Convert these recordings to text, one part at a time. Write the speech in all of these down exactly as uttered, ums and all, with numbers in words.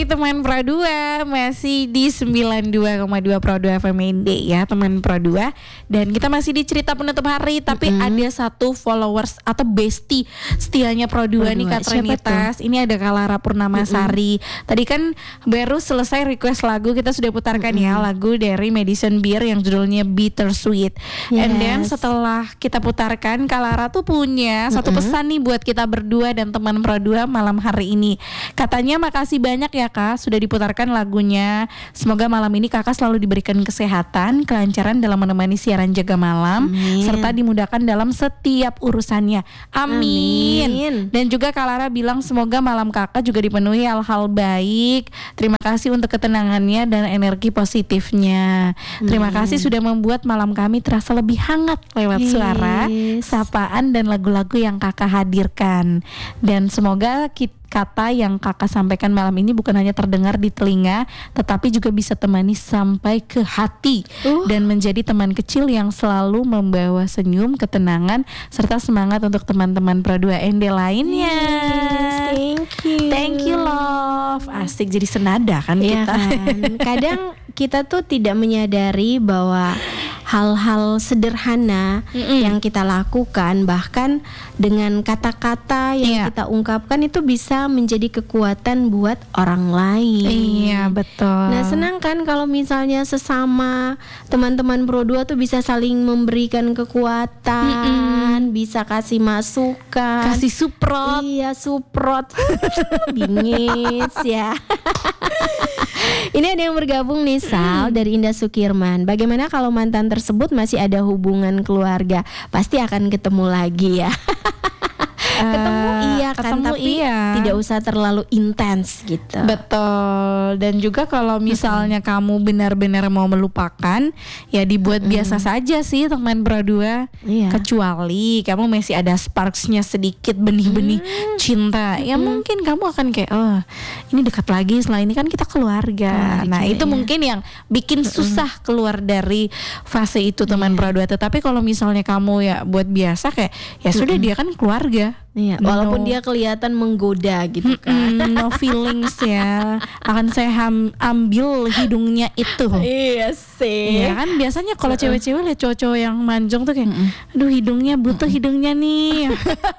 lagi teman Pro dua, masih di sembilan puluh dua koma dua Pro dua F M N D ya teman Pro dua. Dan kita masih di cerita penutup hari, tapi mm-hmm. ada satu followers atau bestie setianya Pro dua nih Kak Trinitas. Ini ada Kalara Purnamasari. Mm-hmm. Tadi kan baru selesai request lagu, kita sudah putarkan mm-hmm. ya lagu dari Madison Beer yang judulnya Bittersweet. Yes. And then setelah kita putarkan, Kalara tuh punya mm-hmm. satu pesan nih buat kita berdua dan teman Pro dua malam hari ini. Katanya makasih banyak ya Kak sudah diputarkan lagunya. Semoga malam ini Kakak selalu diberikan kesehatan, kelancaran dalam menemani siaran Jaga Malam, Amin. Serta dimudahkan dalam setiap urusannya. Amin. Amin. Dan juga Kalara bilang semoga malam Kakak juga dipenuhi hal-hal baik. Terima kasih untuk ketenangannya dan energi positifnya. Amin. Terima kasih sudah membuat malam kami terasa lebih hangat lewat yes. suara, sapaan dan lagu-lagu yang Kakak hadirkan. Dan semoga kita kata yang Kakak sampaikan malam ini bukan hanya terdengar di telinga, tetapi juga bisa temani sampai ke hati uh. dan menjadi teman kecil yang selalu membawa senyum, ketenangan, serta semangat untuk teman-teman Pro dua N D lainnya. Yes, thank you. Thank you love. Asik jadi senada kan ya kita. Kan? Kadang kita tuh tidak menyadari bahwa hal-hal sederhana Mm-mm. yang kita lakukan, bahkan dengan kata-kata yang yeah. kita ungkapkan itu bisa menjadi kekuatan buat orang lain. Iya betul. Nah senang kan kalau misalnya sesama teman-teman Pro dua tuh bisa saling memberikan kekuatan, Mm-mm. bisa kasih masukan, kasih suprot. Iya suprot, bingits ya. Ini ada yang bergabung nih Sal dari Indah Sukirman. Bagaimana kalau mantan tersebut masih ada hubungan keluarga? Pasti akan ketemu lagi ya. Ketemu uh, iya kan, ketemu tapi iya. tidak usah terlalu intens gitu. Betul. Dan juga kalau misalnya mm-hmm. kamu benar-benar mau melupakan, ya dibuat mm-hmm. biasa saja sih teman Pro dua. Iya. Kecuali kamu masih ada sparksnya sedikit, benih-benih mm-hmm. cinta. Ya mm-hmm. mungkin kamu akan kayak oh ini dekat lagi, setelah ini kan kita keluarga. Oh, nah itu ya. Mungkin yang bikin mm-hmm. susah keluar dari fase itu teman yeah. Pro dua. Tetapi kalau misalnya kamu ya buat biasa kayak ya sudah mm-hmm. dia kan keluarga. Iya, walaupun no. dia kelihatan menggoda gitu kan. No feelings ya. Akan saya ham, ambil hidungnya itu. Iya sih. Iya kan biasanya kalau cewek-cewek lihat cowok-cowok yang manjong tuh kayak aduh hidungnya butuh hidungnya nih.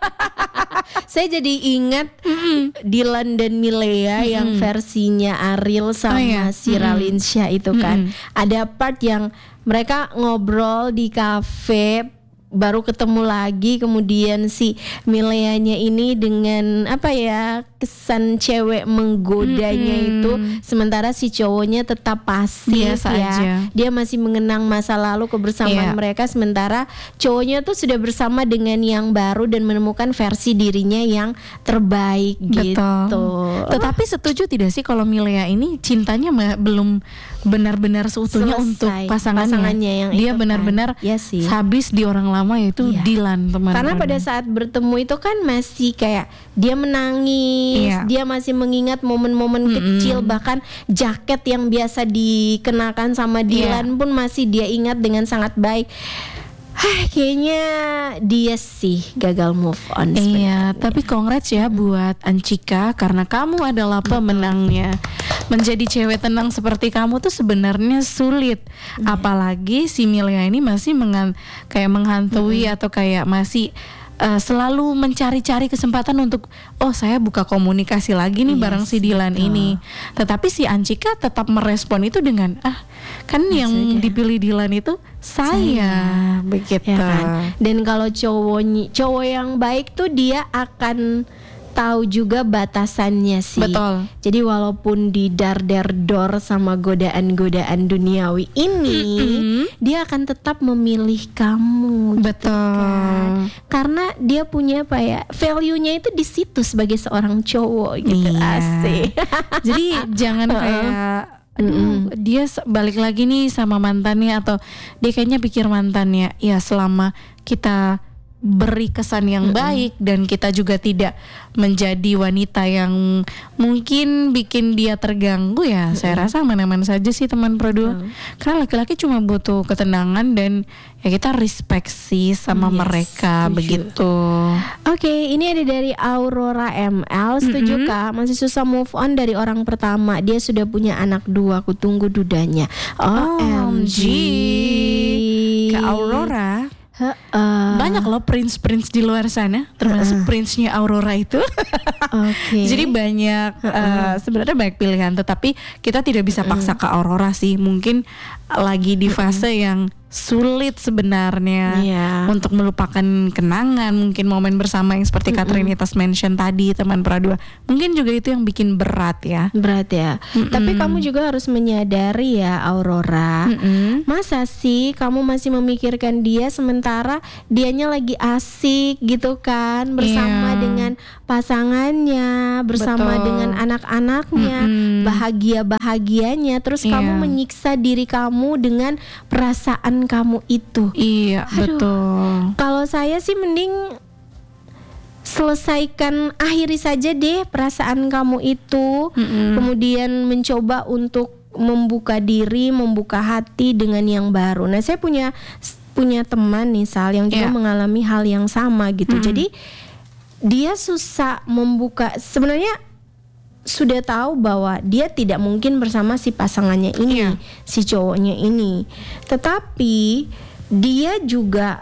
Saya jadi ingat Mm-mm. Dylan dan Milea Mm-mm. yang versinya Ariel sama oh, iya. si Raline Shah itu kan. Mm-mm. Ada part yang mereka ngobrol di kafe, baru ketemu lagi, kemudian si Mileanya ini dengan apa ya kesan cewek menggodanya mm-hmm. itu, sementara si cowoknya tetap pasif biasa ya aja. Dia masih mengenang masa lalu kebersamaan yeah. mereka, sementara cowoknya tuh sudah bersama dengan yang baru dan menemukan versi dirinya yang terbaik. Betul. Gitu. Tetapi setuju tidak sih kalau Milea ini cintanya ma- belum benar-benar seutuhnya Selesai. Untuk pasangannya, pasangannya yang dia itu benar-benar kan. Ya sih. habis di orang lama yaitu iya. Dylan teman. Karena pada saat bertemu itu kan masih kayak dia menangis, iya. dia masih mengingat momen-momen mm-hmm. kecil, bahkan jaket yang biasa dikenakan sama Dylan yeah. pun masih dia ingat dengan sangat baik. Hah, kayaknya dia sih gagal move on. Iya, tapi congrats ya buat Ancika karena kamu adalah pemenangnya. Menjadi cewek tenang seperti kamu tuh sebenarnya sulit. Yeah. Apalagi si Milea ini masih mengan- kayak menghantui mm-hmm. atau kayak masih Uh, selalu mencari-cari kesempatan untuk oh saya buka komunikasi lagi nih yes, bareng si Dylan betul. Ini. Tetapi si Ancika tetap merespon itu dengan ah kan Maksudnya. Yang dipilih Dylan itu saya, saya. Begitu. Ya kan? Dan kalau cowok cowok yang baik tuh dia akan tahu juga batasannya sih. Betul. Jadi walaupun didar-der-dor sama godaan-godaan duniawi ini, mm-hmm. dia akan tetap memilih kamu. Betul. Gitu kan? Karena dia punya apa ya? Value-nya itu di situ sebagai seorang cowok gitu. Iya. Asik. Jadi jangan kayak aduh mm-hmm. dia balik lagi nih sama mantannya atau dia kayaknya pikir mantannya ya selama kita beri kesan yang Mm-mm. baik dan kita juga tidak menjadi wanita yang mungkin bikin dia terganggu ya, saya rasa aman-aman saja sih teman Pro dua. Mm. Karena laki-laki cuma butuh ketenangan dan ya kita respect sih sama Yes, mereka setuju. begitu. Oke, ini ada dari Aurora M L. Setuju Kak, masih susah move on dari orang pertama. Dia sudah punya anak dua, aku tunggu dudanya. O M G. Kak Aurora, Heeh. banyak loh prince-prince di luar sana, termasuk prince-nya Aurora itu. Oke. Jadi banyak eh, sebenarnya banyak pilihan, tetapi kita tidak bisa paksa ke Aurora sih. Mungkin lagi di fase yang sulit sebenarnya Iya. untuk melupakan kenangan, mungkin momen bersama yang seperti Kak Trinitas mention tadi teman Pro dua. Mungkin juga itu yang bikin berat ya. Berat ya. Tapi kamu juga harus menyadari ya Aurora. Mm-mm. Masa sih kamu masih memikirkan dia sementara dianya lagi asik gitu kan bersama Iya. dengan pasangannya, bersama Betul. dengan anak-anaknya, Mm-mm. bahagia-bahagianya, terus Iya. kamu menyiksa diri kamu dengan perasaan kamu itu. Iya, Aduh. betul. Kalau saya sih mending selesaikan, akhiri saja deh perasaan kamu itu. Mm-mm. Kemudian mencoba untuk membuka diri, membuka hati dengan yang baru. Nah, saya punya punya teman nih Sal yang juga Yeah. mengalami hal yang sama gitu. Mm-mm. Jadi dia susah membuka, sebenarnya sudah tahu bahwa dia tidak mungkin bersama si pasangannya ini, Iya. si cowoknya ini. Tetapi dia juga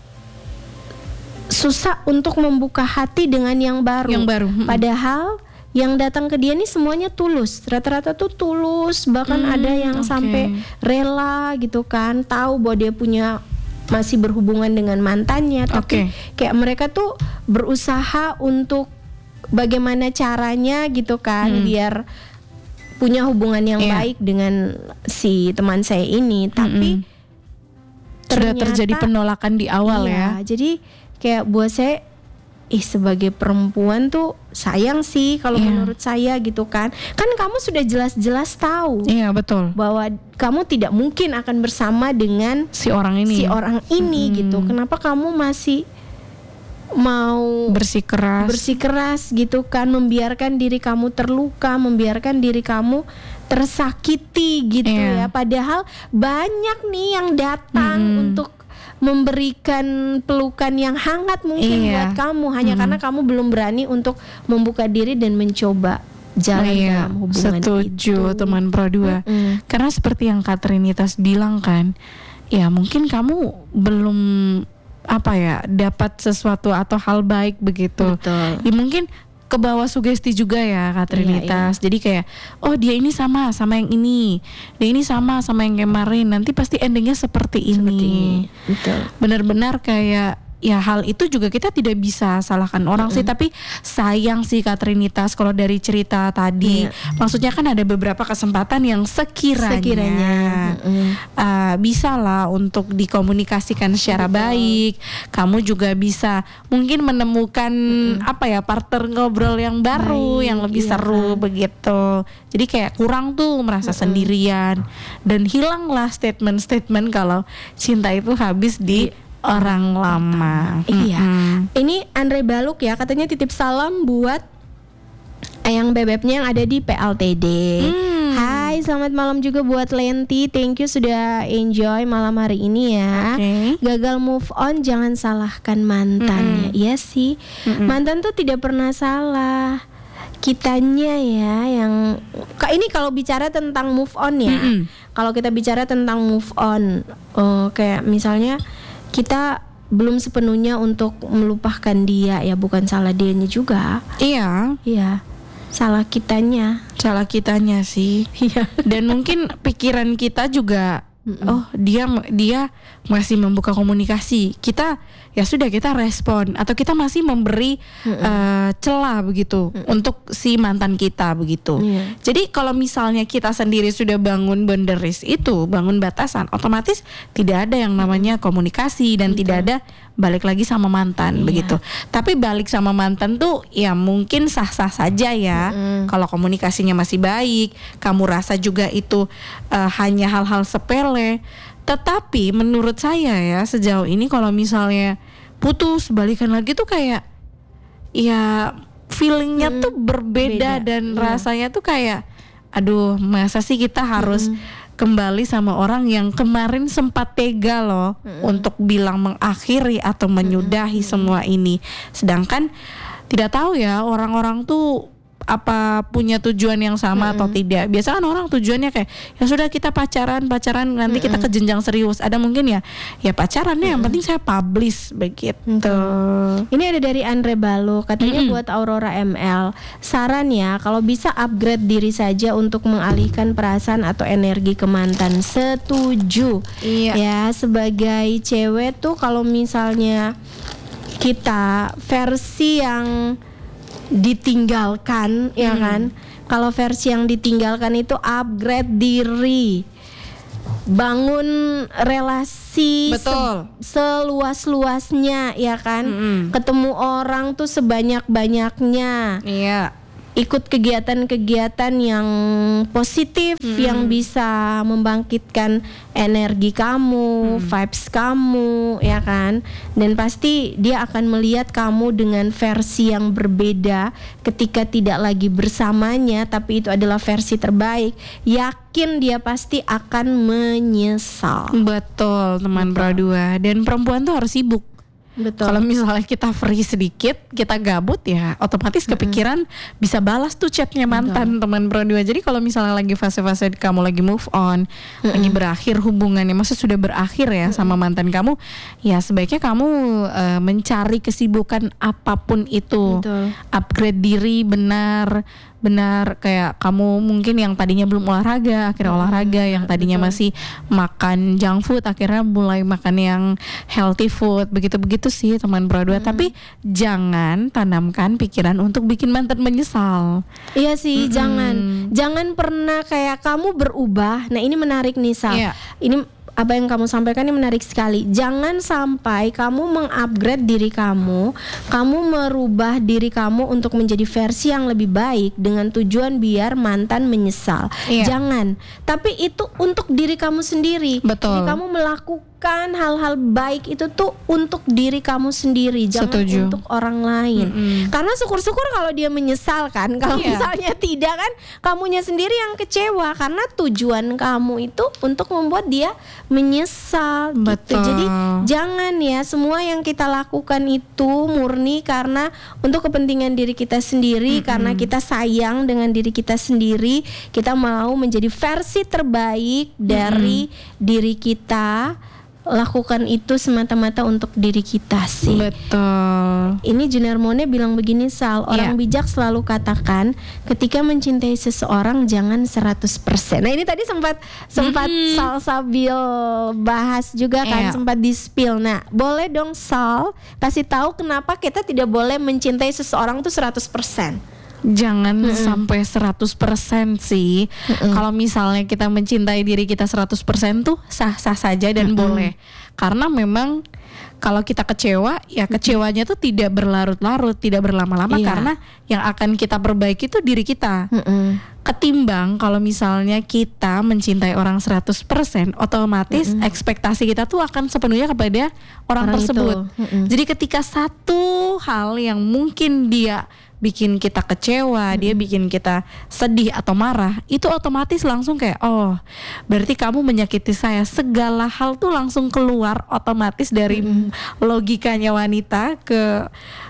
susah untuk membuka hati dengan yang baru. Yang baru, mm-mm. Padahal yang datang ke dia nih semuanya tulus. Rata-rata tuh tulus, bahkan Hmm, ada yang oke. sampai rela gitu kan, tahu bahwa dia punya masih berhubungan dengan mantannya, tapi Oke. kayak mereka tuh berusaha untuk bagaimana caranya gitu kan Hmm. biar punya hubungan yang Iya. baik dengan si teman saya ini, tapi Sudah ternyata- terjadi penolakan di awal iya, ya. jadi kayak buat saya, ih sebagai perempuan tuh sayang sih kalau Iya. menurut saya gitu kan. Kan kamu sudah jelas-jelas tahu Iya, betul. bahwa kamu tidak mungkin akan bersama dengan Si orang ini si orang ini gitu. Kenapa kamu masih mau bersikeras. bersikeras gitu kan, membiarkan diri kamu terluka, membiarkan diri kamu tersakiti gitu Iya. ya. Padahal banyak nih yang datang untuk memberikan pelukan yang hangat mungkin Iya. buat kamu, hanya karena kamu belum berani untuk membuka diri dan mencoba jalan Iya, dalam hubungan setuju itu. teman Pro dua. Mm-mm. Karena seperti yang Kak Trinitas bilang kan, ya mungkin kamu belum apa ya dapat sesuatu atau hal baik begitu. Betul. Ya mungkin ke bawah sugesti juga ya Kak Trinitas. Jadi kayak oh dia ini sama sama yang ini, dia ini sama sama yang kemarin. Nanti pasti endingnya seperti ini. Seperti ini. Betul. Benar-benar kayak ya hal itu juga kita tidak bisa salahkan orang sih, tapi sayang sih Kak Trinitas kalau dari cerita tadi. Iya. Maksudnya kan ada beberapa kesempatan yang sekiranya, Sekiranya, mm-mm. uh, bisa lah untuk dikomunikasikan secara baik. Kamu juga bisa mungkin menemukan apa ya partner ngobrol yang baru, Baik, yang lebih iya seru kan. begitu. Jadi kayak kurang tuh merasa sendirian dan hilanglah statement-statement kalau cinta itu habis di orang lama. Iya. Mm-mm. Ini Andre Baluk ya, katanya titip salam buat Eyang bebeknya yang ada di P L T D. Hmm. Hai, selamat malam juga buat Lenti. Thank you sudah enjoy malam hari ini ya. Oke. Gagal move on jangan salahkan mantannya. Iya sih. Mantan tuh tidak pernah salah. Kitanya ya yang Kak, ini kalau bicara tentang move on ya. Mm-mm. Kalau kita bicara tentang move on, oh, kayak misalnya kita belum sepenuhnya untuk melupakan dia, ya bukan salah dianya juga. Iya, Iya. Salah kitanya. salah kitanya sih. Iya. Dan mungkin pikiran kita juga oh dia dia masih membuka komunikasi, kita ya sudah kita respon atau kita masih memberi eh, celah begitu untuk si mantan kita begitu. Iya. Jadi kalau misalnya kita sendiri sudah bangun boundaries itu, bangun batasan, otomatis tidak ada yang namanya komunikasi dan tidak ada balik lagi sama mantan Iya. begitu. Tapi balik sama mantan tuh ya mungkin sah-sah saja ya. Kalau komunikasinya masih baik, kamu rasa juga itu eh, hanya hal-hal sepele. Tetapi menurut saya ya sejauh ini kalau misalnya putus balikan lagi tuh kayak ya feelingnya Hmm, tuh berbeda beda. dan Iya. rasanya tuh kayak aduh masa sih kita harus Hmm. kembali sama orang yang kemarin sempat tega loh untuk bilang mengakhiri atau menyudahi semua ini, sedangkan tidak tahu ya orang-orang tuh apa punya tujuan yang sama atau tidak. Biasa kan orang tujuannya kayak ya sudah kita pacaran pacaran nanti kita ke jenjang serius. Ada mungkin ya ya pacarannya yang penting saya publish begitu. Ini ada dari Andre Balo, katanya buat Aurora M L, saran ya kalau bisa upgrade diri saja untuk mengalihkan perasaan atau energi ke mantan. Setuju. Iya. Ya sebagai cewek tuh kalau misalnya kita versi yang ditinggalkan, ya kan? Kalau versi yang ditinggalkan itu upgrade diri, bangun relasi Betul. se- seluas-luasnya, ya kan? Mm-mm. Ketemu orang tuh sebanyak-banyaknya, Iya. ikut kegiatan-kegiatan yang positif yang bisa membangkitkan energi kamu, vibes kamu, ya kan? Dan pasti dia akan melihat kamu dengan versi yang berbeda ketika tidak lagi bersamanya, tapi itu adalah versi terbaik. Yakin dia pasti akan menyesal. Betul teman Pro dua. Dan perempuan tuh harus sibuk. Betul. Kalau misalnya kita free sedikit, kita gabut ya otomatis kepikiran bisa balas tuh chatnya mantan teman Pro dua. Jadi kalau misalnya lagi fase-fase kamu lagi move on, lagi berakhir hubungannya, maksud sudah berakhir ya sama mantan kamu, ya sebaiknya kamu eh, mencari kesibukan apapun itu. Betul. Upgrade diri benar benar kayak kamu mungkin yang tadinya belum olahraga akhirnya olahraga, yang tadinya masih makan junk food akhirnya mulai makan yang healthy food, begitu-begitu sih teman Pro dua. Tapi jangan tanamkan pikiran untuk bikin mantan menyesal. Iya sih, jangan jangan pernah kayak kamu berubah. Nah, ini menarik nih, Sal. Iya. Ini apa yang kamu sampaikan ini menarik sekali. Jangan sampai kamu mengupgrade diri kamu, kamu merubah diri kamu untuk menjadi versi yang lebih baik dengan tujuan biar mantan menyesal. Iya. Jangan. Tapi itu untuk diri kamu sendiri. Betul. Jadi kamu melakukan hal-hal baik itu tuh untuk diri kamu sendiri, jangan Setuju. untuk orang lain. Mm-mm. Karena syukur-syukur kalau dia menyesal kan. Kalau Iya. misalnya tidak kan, kamunya sendiri yang kecewa karena tujuan kamu itu untuk membuat dia menyesal. Gitu. Betul. Jadi jangan ya, semua yang kita lakukan itu murni karena untuk kepentingan diri kita sendiri, karena kita sayang dengan diri kita sendiri, kita mau menjadi versi terbaik dari diri kita. Lakukan itu semata-mata untuk diri kita sih. Betul. Ini Junarmone bilang begini, Sal, orang Iya. bijak selalu katakan ketika mencintai seseorang jangan seratus persen. Nah, ini tadi sempat sempat Sal Sabil bahas juga kan, Iya. sempat di-spill. Nah, boleh dong Sal kasih tahu kenapa kita tidak boleh mencintai seseorang tuh seratus persen. Jangan sampai seratus persen sih. Kalau misalnya kita mencintai diri kita seratus persen tuh sah-sah saja dan boleh. Karena memang kalau kita kecewa, ya kecewanya tuh tidak berlarut-larut, tidak berlama-lama, Iya. karena yang akan kita perbaiki itu diri kita. Mm-mm. Ketimbang kalau misalnya kita mencintai orang seratus persen, otomatis ekspektasi kita tuh akan sepenuhnya kepada orang, Orang tersebut. itu. Mm-mm. Jadi ketika satu hal yang mungkin dia bikin kita kecewa, dia bikin kita sedih atau marah, itu otomatis langsung kayak, oh berarti kamu menyakiti saya. Segala hal tuh langsung keluar otomatis dari logikanya wanita ke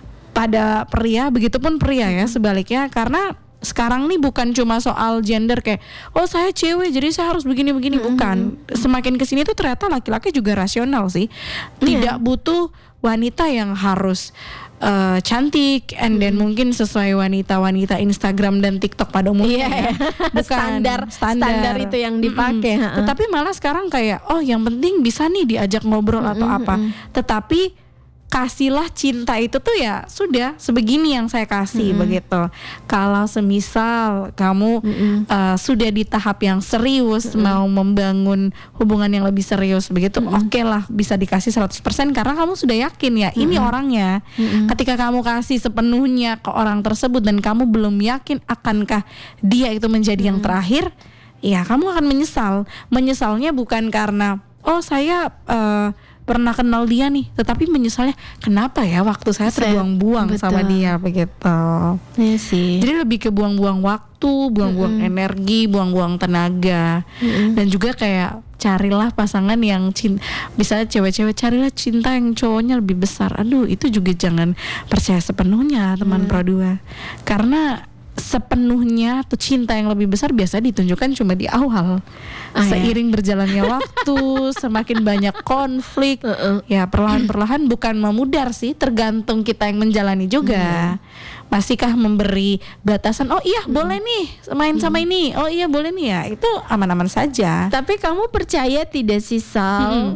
pada pria, begitupun pria ya sebaliknya. Karena sekarang nih bukan cuma soal gender kayak, oh saya cewek jadi saya harus begini-begini, bukan. Semakin kesini tuh ternyata laki-laki juga rasional sih, tidak butuh wanita yang harus uh, cantik and then mungkin sesuai wanita-wanita Instagram dan TikTok pada umumnya. Iya, ya. iya. Bukan Standar, standar itu yang dipakai, Mm-mm. ha-ha. Tetapi malah sekarang kayak, oh yang penting bisa nih diajak ngobrol atau apa. Tetapi kasihlah cinta itu tuh ya sudah sebegini yang saya kasih begitu. Kalau semisal kamu uh, sudah di tahap yang serius, mau membangun hubungan yang lebih serius begitu, oke lah bisa dikasih seratus persen karena kamu sudah yakin ya ini orangnya. Ketika kamu kasih sepenuhnya ke orang tersebut dan kamu belum yakin akankah dia itu menjadi yang terakhir, ya kamu akan menyesal. Menyesalnya bukan karena oh saya uh, pernah kenal dia nih, tetapi menyesalnya kenapa ya waktu saya terbuang-buang Betul. sama dia begitu. Iya sih. Jadi lebih ke buang-buang waktu, buang-buang Mm-mm. energi, buang-buang tenaga. Mm-mm. Dan juga kayak carilah pasangan yang cinta, misalnya cewek-cewek carilah cinta yang cowoknya lebih besar. Aduh, itu juga jangan percaya sepenuhnya teman Mm. Pro dua. Karena sepenuhnya atau cinta yang lebih besar biasanya ditunjukkan cuma di awal. Ah, ya. Seiring berjalannya waktu, semakin banyak konflik, Uh-uh. ya perlahan-perlahan bukan memudar sih, tergantung kita yang menjalani juga. Masihkah memberi batasan, oh iya boleh nih main sama ini, oh iya boleh nih ya, itu aman-aman saja. Tapi kamu percaya tidak sih Sal, Mm-mm.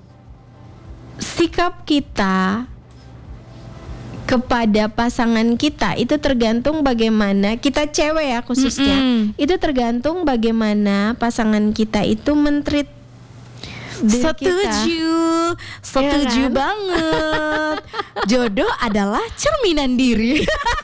sikap kita kepada pasangan kita itu tergantung bagaimana kita cewek ya khususnya. Mm-mm. Itu tergantung bagaimana pasangan kita itu mentreat diri kita. Setuju, setuju Iya kan? banget. Jodoh adalah cerminan diri.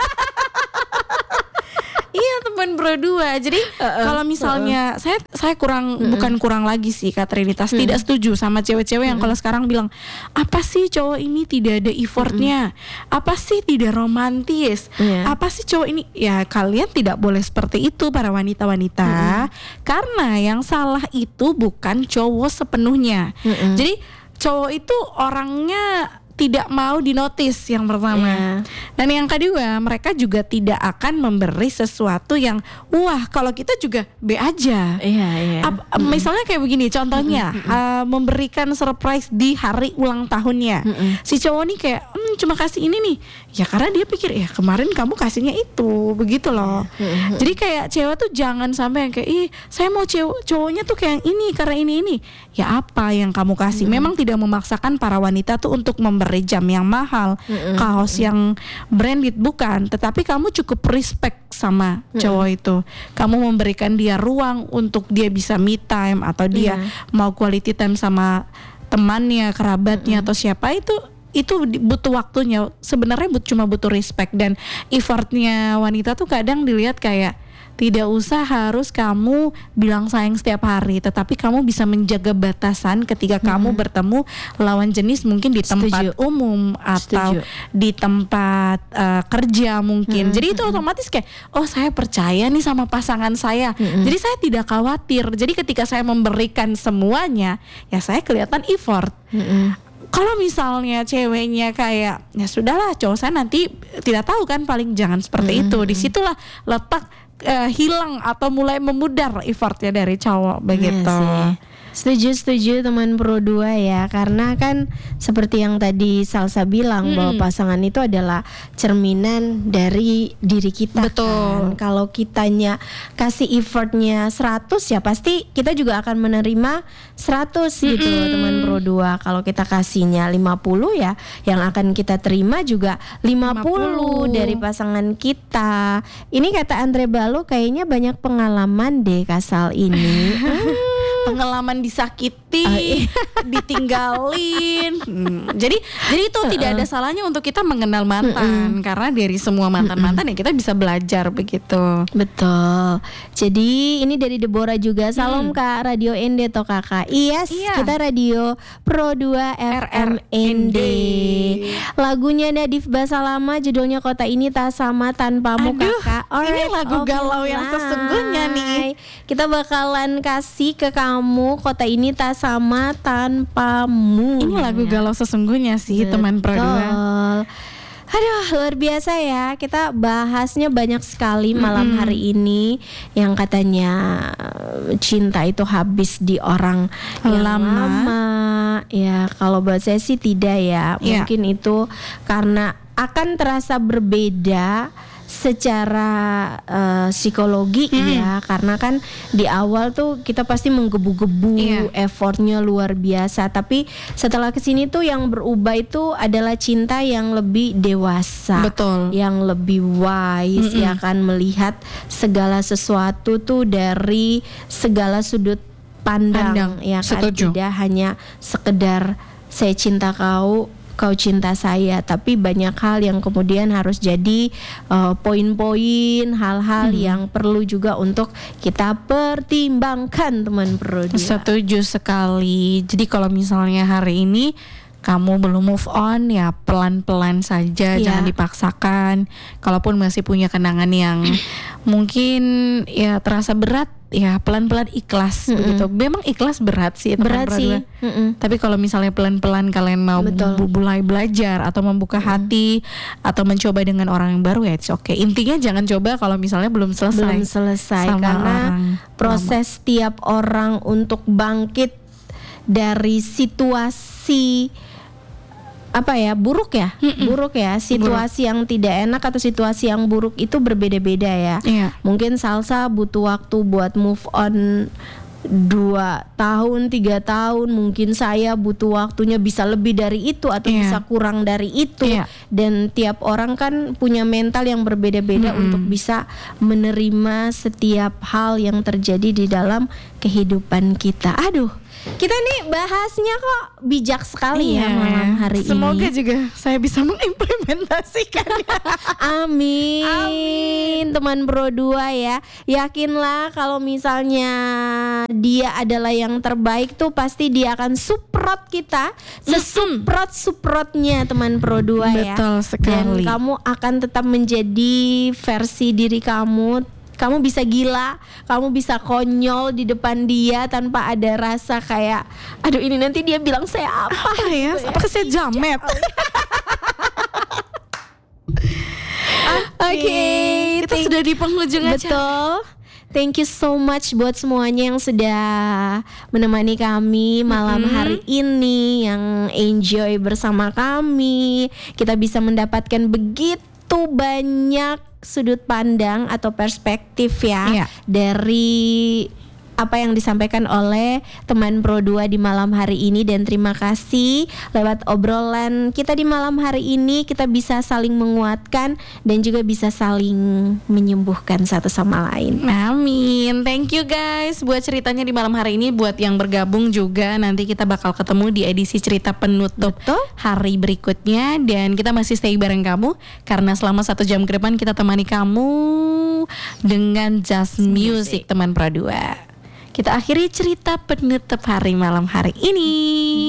Iya teman Pro dua. Jadi Uh-uh, kalau misalnya saya saya kurang bukan kurang lagi sih Kak Trinitas, tidak setuju sama cewek-cewek yang kalau sekarang bilang apa sih cowok ini tidak ada effortnya, apa sih tidak romantis, Iya. apa sih cowok ini, ya kalian tidak boleh seperti itu para wanita-wanita, karena yang salah itu bukan cowok sepenuhnya. Mm-mm. Jadi cowok itu orangnya tidak mau dinotis yang pertama. Iya. Dan yang kedua, mereka juga tidak akan memberi sesuatu yang wah, kalau kita juga B aja. Iya, iya. Ap- Misalnya kayak begini, contohnya uh, memberikan surprise di hari ulang tahunnya. Mm-mm. Si cowok nih kayak hmm, cuma kasih ini nih. Ya karena dia pikir ya kemarin kamu kasihnya itu, begitu loh. Jadi kayak cewek tuh jangan sampai yang kayak ih, saya mau cewek cowoknya tuh kayak yang ini karena ini ini. Ya apa yang kamu kasih? Memang tidak memaksakan para wanita tuh untuk memberi jam yang mahal, Mm-mm. kaos yang branded, bukan, tetapi kamu cukup respect sama cowok itu. Kamu memberikan dia ruang untuk dia bisa me time atau dia Iya. mau quality time sama temannya, kerabatnya atau siapa itu itu di- butuh waktunya. Sebenarnya but, cuma butuh respect, dan effortnya wanita tuh kadang dilihat kayak tidak usah harus kamu bilang sayang setiap hari, tetapi kamu bisa menjaga batasan ketika kamu bertemu lawan jenis, mungkin di tempat Setuju. umum atau Setuju. di tempat uh, kerja mungkin. Hmm, Jadi itu otomatis kayak oh saya percaya nih sama pasangan saya. Jadi saya tidak khawatir. Jadi ketika saya memberikan semuanya, ya saya kelihatan effort. Mm-mm. Kalau misalnya ceweknya kayak ya sudahlah cowok saya nanti tidak tahu kan, paling jangan seperti itu. Disitulah letak eh, hilang atau mulai memudar effortnya dari cowok begitu. Iya sih. Setuju setuju teman Pro dua ya, karena kan seperti yang tadi Salsa bilang Mm-mm. bahwa pasangan itu adalah cerminan dari diri kita. Betul. Kan. Kalau kitanya kasih effortnya seratus ya pasti kita juga akan menerima seratus gitu Mm-mm. teman Pro dua. Kalau kita kasihnya lima puluh ya yang akan kita terima juga lima puluh lima puluh dari pasangan kita. Ini kata Andre Balu kayaknya banyak pengalaman deh Kasal ini. Pengalaman disakiti, Oh, iya. ditinggalin. Hmm, Jadi jadi itu tidak ada salahnya untuk kita mengenal mantan, karena dari semua mantan-mantan ya kita bisa belajar begitu. Betul. Jadi ini dari Deborah juga. Salam Kak Radio N D toh Kakak. Yes, Iya. kita Radio Pro dua F M N D. Lagunya Nadif Basalama judulnya Kota Ini Tak Sama Tanpamu Aduh, Kakak. ini Alright, lagu okay, galau yang bye. sesungguhnya nih. Kita bakalan kasih ke kamu Kota Ini Tak Sama Tanpamu. Ini lagu galau sesungguhnya sih teman Pro dua. Betul. Aduh, luar biasa ya. Kita bahasnya banyak sekali malam hari ini. Yang katanya eh, cinta itu habis di orang yang Lama. lama. Ya, kalau buat saya sih tidak ya. Iya. Mungkin itu karena akan terasa berbeda secara eh, psikologi ya, karena kan di awal tuh kita pasti menggebu-gebu, Iya. effortnya luar biasa, tapi setelah kesini tuh yang berubah itu adalah cinta yang lebih dewasa, Betul. yang lebih wise, ya kan, melihat segala sesuatu tuh dari segala sudut pandang, Pandang, ya kan, setuju. tidak hanya sekedar saya cinta kau kau cinta saya, tapi banyak hal yang kemudian harus jadi uh, poin-poin, hal-hal hmm. yang perlu juga untuk kita pertimbangkan, teman Pro dua. Setuju sekali. Jadi kalau misalnya hari ini kamu belum move on, ya pelan-pelan saja, yeah. jangan dipaksakan. Kalaupun masih punya kenangan yang mungkin ya terasa berat, ya pelan-pelan ikhlas mm-mm. begitu. Memang ikhlas berat sih, berat sih. Tapi kalau misalnya pelan-pelan kalian mau bu- mulai belajar atau membuka mm. hati atau mencoba dengan orang yang baru, ya it's okay. Intinya jangan coba kalau misalnya belum selesai. Belum selesai sama karena orang proses lama. Tiap orang untuk bangkit dari situasi apa ya buruk ya Mm-mm. buruk ya situasi buruk. Yang tidak enak atau situasi yang buruk itu berbeda-beda ya. Iya. Mungkin Salsa butuh waktu buat move on dua tahun tiga tahun, mungkin saya butuh waktunya bisa lebih dari itu atau iya. bisa kurang dari itu. Iya. Dan tiap orang kan punya mental yang berbeda-beda Mm-mm. untuk bisa menerima setiap hal yang terjadi di dalam kehidupan kita. Aduh, kita nih bahasnya kok bijak sekali iya, ya malam hari semoga ini. Semoga juga saya bisa mengimplementasikannya. Amin. Amin. Teman Pro dua ya. Yakinlah kalau misalnya dia adalah yang terbaik tuh pasti dia akan support kita sesuprot-suprotnya teman Pro dua ya. Betul sekali. Dan kamu akan tetap menjadi versi diri kamu. Kamu bisa gila, kamu bisa konyol di depan dia tanpa ada rasa kayak, aduh ini nanti dia bilang saya apa, apa ya? Gitu Apakah saya jamet? Oke, okay, kita sudah di penghujung acara. Betul. Thank you so much buat semuanya yang sudah menemani kami malam mm-hmm. hari ini, yang enjoy bersama kami. Kita bisa mendapatkan begitu banyak sudut pandang atau perspektif ya iya. dari apa yang disampaikan oleh teman Pro dua di malam hari ini. Dan terima kasih lewat obrolan kita di malam hari ini kita bisa saling menguatkan dan juga bisa saling menyembuhkan satu sama lain. Amin. Thank you guys buat ceritanya di malam hari ini. Buat yang bergabung juga, nanti kita bakal ketemu di edisi cerita penutup Betul. Hari berikutnya. Dan kita masih stay bareng kamu karena selama satu jam ke depan kita temani kamu dengan Just Music, teman Pro dua. Kita akhiri cerita penutup hari malam hari ini.